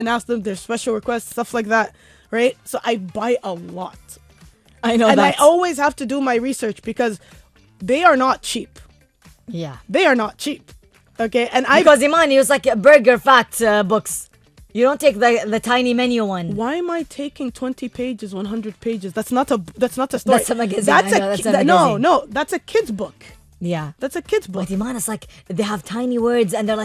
and ask them their special requests, stuff like that, right? So I buy a lot. I know And that. I always have to do my research because they are not cheap. Yeah. They are not cheap. Okay, and Because Iman use like burger fat books. You don't take the tiny menu one. why am I taking 20 pages, 100 pages? That's not a story. That's a magazine. That's I know, that's a no, magazine. no, that's a kid's book. Yeah. That's a kid's book. But Iman is like, they have tiny words and they're like,